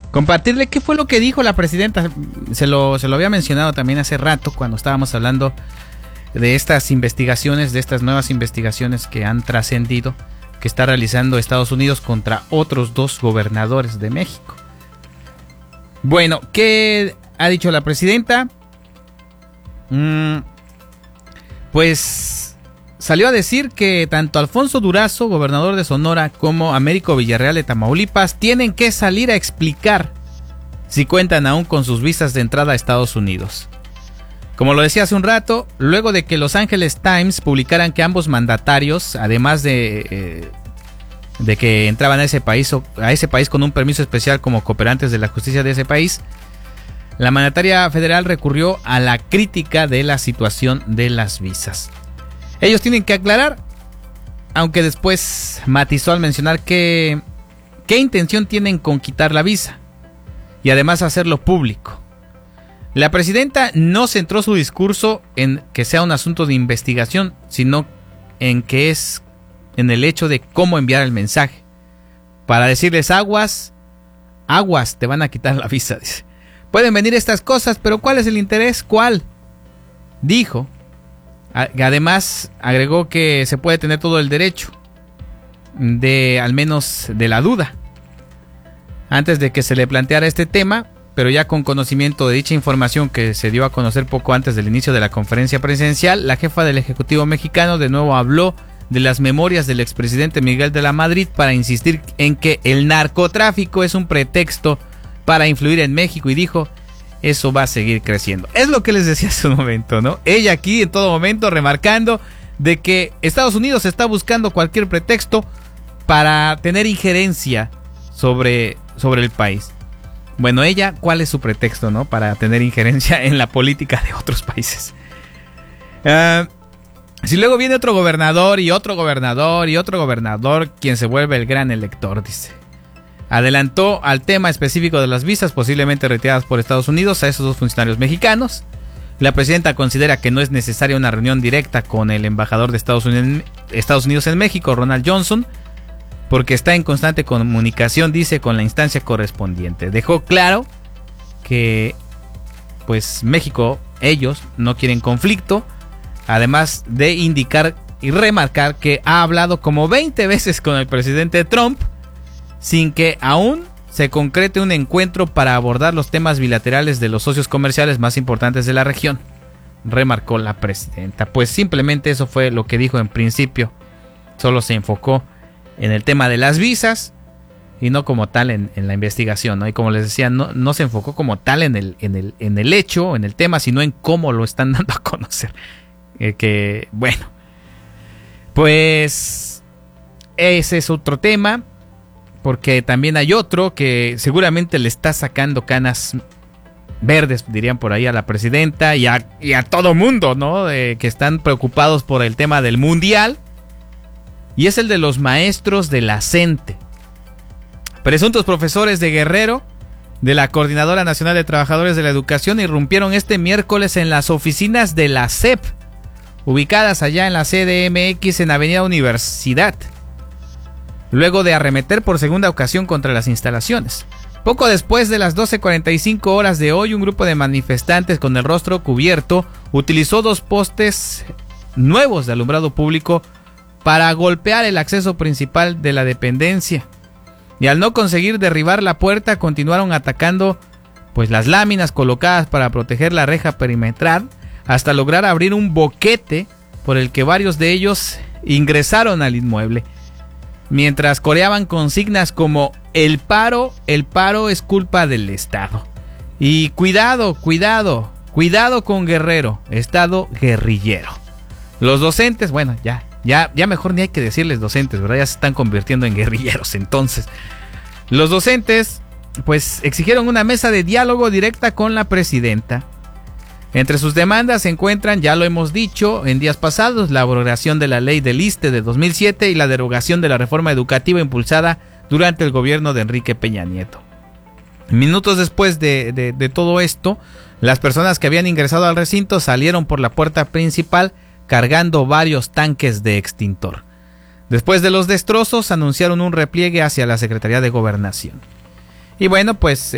compartirle qué fue lo que dijo la presidenta. Se lo había mencionado también hace rato cuando estábamos hablando de estas investigaciones, de estas nuevas investigaciones que han trascendido, que está realizando Estados Unidos contra otros 2 gobernadores de México. Bueno, ¿qué ha dicho la presidenta? Pues salió a decir que tanto Alfonso Durazo, gobernador de Sonora, como Américo Villarreal de Tamaulipas tienen que salir a explicar si cuentan aún con sus visas de entrada a Estados Unidos. Como lo decía hace un rato, luego de que Los Angeles Times publicaran que ambos mandatarios, además de que entraban a ese país con un permiso especial como cooperantes de la justicia de ese país, la mandataria federal recurrió a la crítica de la situación de las visas. Ellos tienen que aclarar, aunque después matizó al mencionar qué intención tienen con quitar la visa y además hacerlo público. La presidenta no centró su discurso en que sea un asunto de investigación, sino en que es en el hecho de cómo enviar el mensaje. Para decirles aguas, te van a quitar la visa, dice. Pueden venir estas cosas, pero ¿cuál es el interés? ¿Cuál? Dijo. Además, agregó que se puede tener todo el derecho al menos de la duda. Antes de que se le planteara este tema, pero ya con conocimiento de dicha información que se dio a conocer poco antes del inicio de la conferencia presidencial, la jefa del Ejecutivo mexicano de nuevo habló de las memorias del expresidente Miguel de la Madrid para insistir en que el narcotráfico es un pretexto para influir en México y dijo, eso va a seguir creciendo. Es lo que les decía hace un momento, ¿no? Ella aquí en todo momento remarcando de que Estados Unidos está buscando cualquier pretexto para tener injerencia sobre el país. Bueno, ella, ¿cuál es su pretexto, no? Para tener injerencia en la política de otros países. Si luego viene otro gobernador y otro gobernador y otro gobernador, quien se vuelve el gran elector, dice. Adelantó al tema específico de las visas posiblemente retiradas por Estados Unidos a esos 2 funcionarios mexicanos. La presidenta considera que no es necesaria una reunión directa con el embajador de Estados Unidos en México, Ronald Johnson, porque está en constante comunicación, dice, con la instancia correspondiente. Dejó claro que, pues, México, ellos no quieren conflicto, además de indicar y remarcar que ha hablado como 20 veces con el presidente Trump, sin que aún se concrete un encuentro para abordar los temas bilaterales de los socios comerciales más importantes de la región, remarcó la presidenta. Pues simplemente eso fue lo que dijo en principio. Solo se enfocó en el tema de las visas y no como tal en la investigación, ¿no? Y como les decía, no se enfocó como tal en el hecho, en el tema, sino en cómo lo están dando a conocer. Bueno, pues ese es otro tema, porque también hay otro que seguramente le está sacando canas verdes, dirían por ahí, a la presidenta y a todo mundo, ¿no? Que están preocupados por el tema del mundial. Y es el de los maestros de la CENTE. Presuntos profesores de Guerrero, de la Coordinadora Nacional de Trabajadores de la Educación, irrumpieron este miércoles en las oficinas de la SEP, ubicadas allá en la CDMX en Avenida Universidad, luego de arremeter por segunda ocasión contra las instalaciones. Poco después de las 12:45 horas de hoy, un grupo de manifestantes con el rostro cubierto utilizó 2 postes nuevos de alumbrado público para golpear el acceso principal de la dependencia. Y al no conseguir derribar la puerta, continuaron atacando pues las láminas colocadas para proteger la reja perimetral, hasta lograr abrir un boquete por el que varios de ellos ingresaron al inmueble, mientras coreaban consignas como el paro es culpa del Estado. Y cuidado con Guerrero, Estado guerrillero. Los docentes, bueno, ya mejor ni hay que decirles docentes, ¿verdad? Ya se están convirtiendo en guerrilleros. Entonces, los docentes pues exigieron una mesa de diálogo directa con la presidenta. Entre sus demandas se encuentran, ya lo hemos dicho en días pasados, la abrogación de la ley del ISSSTE de 2007 y la derogación de la reforma educativa impulsada durante el gobierno de Enrique Peña Nieto. Minutos después de todo esto, las personas que habían ingresado al recinto salieron por la puerta principal cargando varios tanques de extintor. Después de los destrozos, anunciaron un repliegue hacia la Secretaría de Gobernación. Y bueno, pues